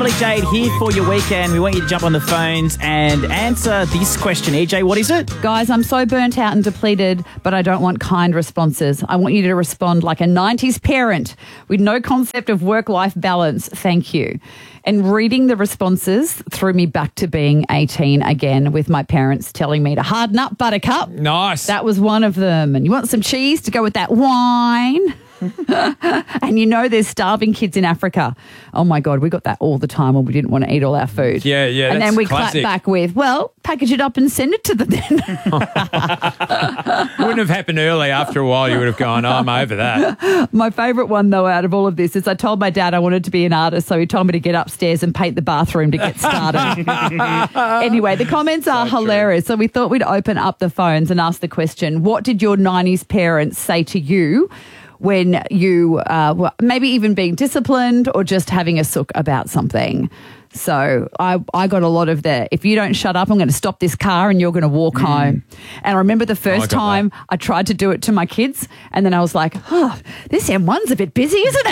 Kimberly Jade here for your weekend. We want you to jump on the phones and answer this question. EJ, what is it? Guys, I'm so burnt out and depleted, but I don't want kind responses. I want you to respond like a 90s parent with no concept of work-life balance. Thank you. And reading the responses threw me back to being 18 again, with my parents telling me to harden up, buttercup. Nice. That was one of them. And you want some cheese to go with that wine? And you know there's starving kids in Africa. Oh, my God, we got that all the time when we didn't want to eat all our food. Yeah, and that's then we classic. clap back with, well, package it up and send it to them then. Wouldn't have happened early. After a while, you would have gone, I'm over that. My favourite one, though, out of all of this is I told my dad I wanted to be an artist, so he told me to get upstairs and paint the bathroom to get started. Anyway, the comments are hilarious. So we thought we'd open up the phones and ask the question, what did your 90s parents say to you when you were maybe even being disciplined or just having a sook about something? So I got a lot of the, if you don't shut up, I'm going to stop this car and you're going to walk home. And I remember the first time I tried to do it to my kids, and then I was like, oh, this M1's a bit busy, isn't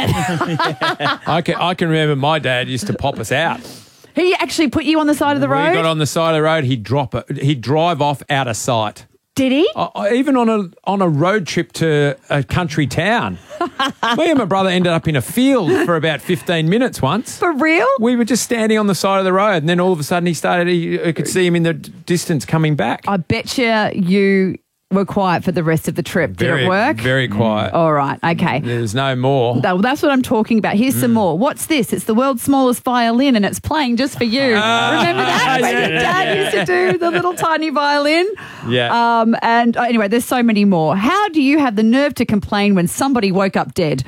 it? I can remember my dad used to pop us out. He actually put you on the side of the road? We got on the side of the road, he'd drive off out of sight. Did he? Even on a road trip to a country town. Me and my brother ended up in a field for about 15 minutes once. For real? We were just standing on the side of the road, and then all of a sudden I could see him in the distance coming back. I bet you were quiet for the rest of the trip. Did it work? Very quiet. All right, okay. There's no more. That's what I'm talking about. Here's some more. What's this? It's the world's smallest violin, and it's playing just for you. Remember that? When your dad used to do the little tiny violin? Yeah. And anyway, there's so many more. How do you have the nerve to complain when somebody woke up dead?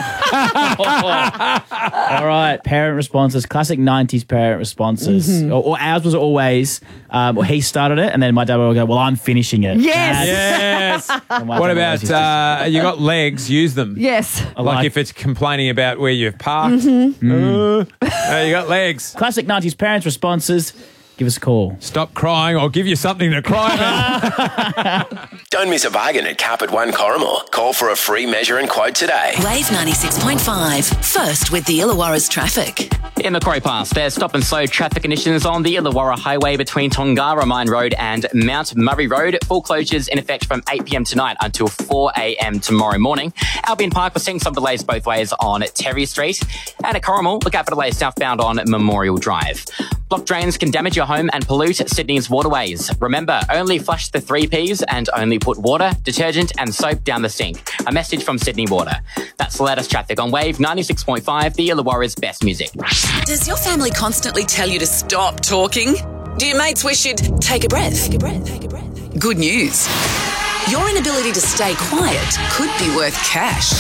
All right, parent responses, classic 90s parent responses. Or ours was always, well, he started it, and then my dad would go, well, I'm finishing it. Yes. Yes. What about you got legs? Use them. Yes. Like if it's complaining about where you've parked. You got legs. Classic 90s parents responses. Give us a call. Stop crying. I'll give you something to cry about. Don't miss a bargain at Carpet One Corrimal. Call for a free measure and quote today. Wave 96.5. First with the Illawarra's traffic. In Macquarie Pass, there's stop and slow traffic conditions on the Illawarra Highway between Tongara Mine Road and Mount Murray Road. Full closures in effect from 8 p.m. tonight until 4 a.m. tomorrow morning. Albion Park, we're seeing some delays both ways on Terry Street. And at Corrimal, look out for delays southbound on Memorial Drive. Block drains can damage your home and pollute Sydney's waterways. Remember, only flush the 3 Ps and only put water, detergent and soap down the sink. A message from Sydney Water. That's the latest traffic on Wave 96.5, the Illawarra's best music. Does your family constantly tell you to stop talking? Do your mates wish you'd take a breath? Good news. Your inability to stay quiet could be worth cash.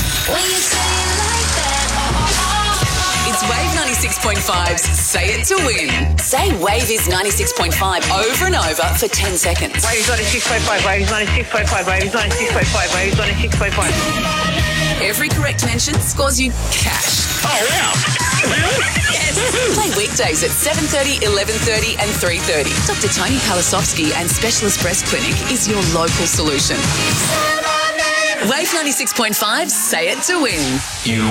It's Wave 96.5's Say It to Win. Say Wave is 96.5 over and over for 10 seconds. Wave is 96.5, Wave is 96.5, Wave is 96.5, Wave is 96.5. Every correct mention scores you cash. Oh, yeah. Yes. Play weekdays at 7:30, 11:30 and 3:30. Dr. Tony Palasovsky and Specialist Breast Clinic is your local solution. Wave 96.5, Say It to Win. You